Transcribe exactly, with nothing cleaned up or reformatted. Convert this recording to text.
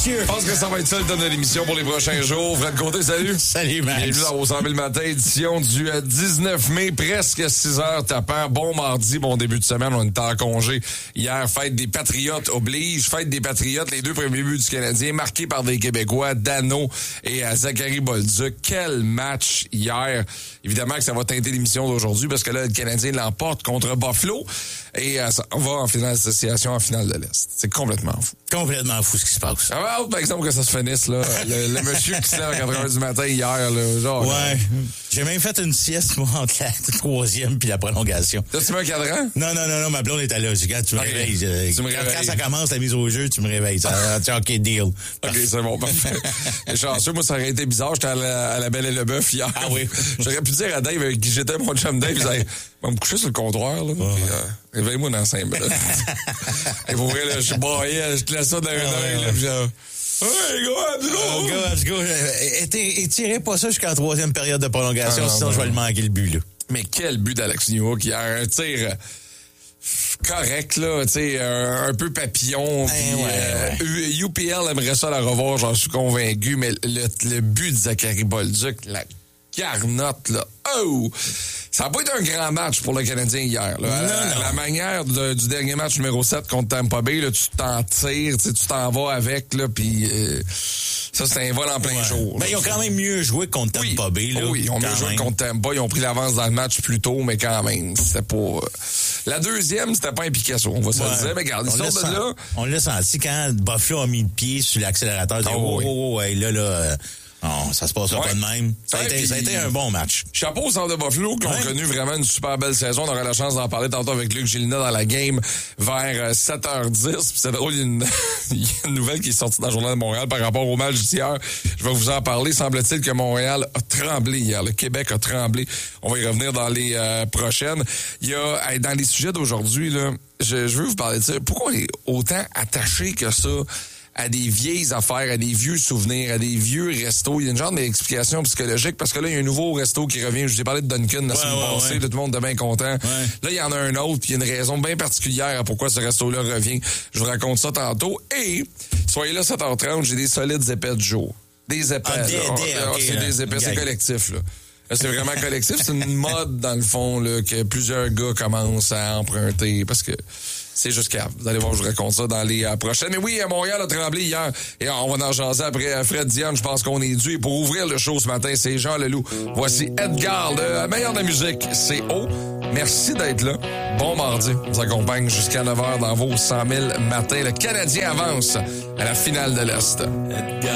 messieurs. Je pense que ça va être ça le thème de l'émission pour les prochains jours. Fred Côté, salut. Salut, Max. Bienvenue dans vos cent mille matin, édition du dix-neuf mai, presque six heures tapant. Bon mardi, bon début de semaine. On était en congé. Hier, fête des Patriotes oblige. Fête des Patriotes, les deux premiers buts du Canadien, marqués par des Québécois, Dano et Zachary Bolduc. Quel match hier. Évidemment que ça va teinter l'émission d'aujourd'hui parce que là, le Canadien l'emporte contre Buffalo et euh, on va en finale d'association, en finale de l'Est. C'est complètement fou. Complètement fou ce qui se passe. Ah, par exemple, que ça se finisse, là. Le, le monsieur qui se lève à quatre heures du matin hier, là. Genre. Ouais. Là. J'ai même fait une sieste, moi, entre la troisième puis la prolongation. T'as-tu mis un cadran? Non, non, non, non, ma blonde était là. Je dis, quand tu me okay. réveilles. Euh, tu me quand, réveilles. quand ça commence, la mise au jeu, tu me réveilles. Ça, OK, deal. OK, c'est bon, parfait. Et chanceux, moi, ça aurait été bizarre. J'étais à la, à la Belle et le Bœuf hier. Ah oui. J'aurais pu dire à Dave, avec qui j'étais, mon chum Dave, il disait, va me coucher sur le comptoir, là. Oh. Puis, euh, réveille-moi dans cinq minutes. Et pour vrai, là, je braillais, je te laisse ça dans un oeil, là. Puis genre, hey, go, let's go! Oh, go, let's go. Étirez pas ça jusqu'à la troisième période de prolongation, ah, non, sinon non. je vais le manquer le but, là. Mais quel but d'Alex Newhook hier. Un tir correct, là, tu sais, un, un peu papillon. Ben, Puis, ouais, euh, ouais. U P L aimerait ça la revoir, j'en suis convaincu, mais le, le but de Zachary Bolduc, la garnotte, là, oh! Ça n'a pas été un grand match pour le Canadien hier. Là. Non, la, non. la manière de, du dernier match numéro sept contre Tampa Bay, là, tu t'en tires, tu t'en vas avec, là, puis euh, ça, c'est un vol en plein ouais. jour. Mais ben, ils ont quand même mieux joué contre Tampa oui. Bay. Là, oui, ils ont mieux joué contre Tampa. Ils ont pris l'avance dans le match plus tôt, mais quand même, c'était pas... Euh... La deuxième, c'était pas un Picasso, on va se ouais. le dire. Mais regarde, ils sortent de là... On l'a senti quand Buffalo a mis le pied sur l'accélérateur. Oh, oh, oui. oh, oh, ouais, là, là... Euh... Non, ça se passera ouais. pas de même. Ça a, ouais, été, ça a été un bon match. Chapeau au centre de Buffalo qui ont ouais. connu vraiment une super belle saison. On aura la chance d'en parler tantôt avec Luc Gélina dans la game vers sept heures dix. Puis c'est drôle, il y, a une, il y a une nouvelle qui est sortie dans le Journal de Montréal par rapport au match d'hier. Je vais vous en parler. Semble-t-il que Montréal a tremblé hier. Le Québec a tremblé. On va y revenir dans les euh, prochaines. Il y a, dans les sujets d'aujourd'hui, là, je, je veux vous parler de ça. Pourquoi on est autant attaché que ça à des vieilles affaires, à des vieux souvenirs, à des vieux restos? Il y a une genre d'explication psychologique parce que là, il y a un nouveau resto qui revient. Je vous ai parlé de Duncan la ouais, semaine ouais, passée. Ouais. Tout le monde est bien content. Ouais. Là, il y en a un autre, puis il y a une raison bien particulière à pourquoi ce resto-là revient. Je vous raconte ça tantôt. Et, soyez là sept heures trente, j'ai des solides épais de jour. Des épais. Ah, des, des, okay, c'est là. des épais, okay. C'est collectif, là. Là, c'est vraiment collectif. C'est une mode, dans le fond, là, que plusieurs gars commencent à emprunter parce que c'est juste cave. Vous allez voir, je vous raconte ça dans les euh, prochaines. Mais oui, à Montréal a tremblé hier. Et on va en jaser après Fred Diane. Je pense qu'on est dû. Et pour ouvrir le show ce matin, c'est Jean Leloup. Voici Edgar, le meilleur de la musique. C'est O. Merci d'être là. Bon mardi. On vous accompagne jusqu'à neuf heures dans vos cent mille matins. Le Canadien avance à la finale de l'Est. Edgar.